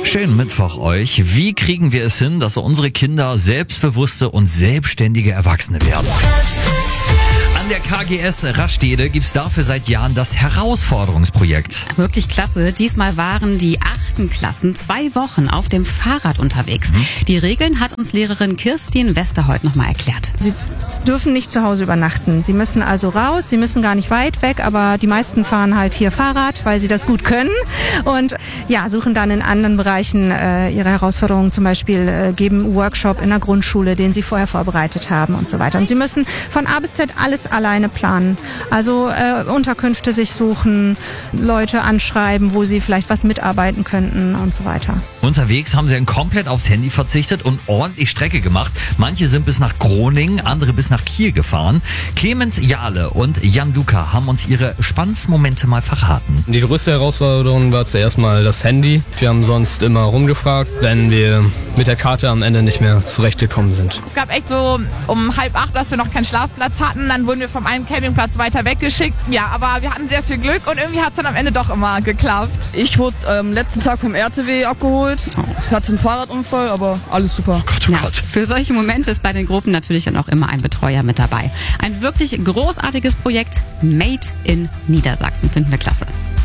Schönen Mittwoch euch. Wie kriegen wir es hin, dass unsere Kinder selbstbewusste und selbstständige Erwachsene werden? An der KGS Rastede gibt's dafür seit Jahren das Herausforderungsprojekt. Wirklich klasse. Diesmal waren die 8. Klassen 2 Wochen auf dem Fahrrad unterwegs. Die Regeln hat uns Lehrerin Kirstin Westerholt nochmal erklärt. Sie dürfen nicht zu Hause übernachten. Sie müssen also raus, sie müssen gar nicht weit weg, aber die meisten fahren halt hier Fahrrad, weil sie das gut können und suchen dann in anderen Bereichen ihre Herausforderungen, zum Beispiel geben einen Workshop in der Grundschule, den sie vorher vorbereitet haben und so weiter. Und sie müssen von A bis Z alles alleine planen. Also Unterkünfte sich suchen, Leute anschreiben, wo sie vielleicht was mitarbeiten könnten und so weiter. Unterwegs haben sie dann komplett aufs Handy verzichtet und ordentlich Strecke gemacht. Manche sind bis nach Groningen, andere bis nach Kiel gefahren. Clemens Jahle und Jan Duca haben uns ihre spannendsten Momente mal verraten. Die größte Herausforderung war zuerst mal das Handy. Wir haben sonst immer rumgefragt, wenn wir mit der Karte am Ende nicht mehr zurechtgekommen sind. Es gab echt so um 7:30, dass wir noch keinen Schlafplatz hatten. Dann wurden wir vom einen Campingplatz weiter weggeschickt. Ja, aber wir hatten sehr viel Glück und irgendwie hat es dann am Ende doch immer geklappt. Ich wurde letzten Tag vom RTW abgeholt. Ich hatte einen Fahrradunfall, aber alles super. Oh Gott. Für solche Momente ist bei den Gruppen natürlich dann auch immer ein Betreuer mit dabei. Ein wirklich großartiges Projekt, Made in Niedersachsen, finden wir klasse.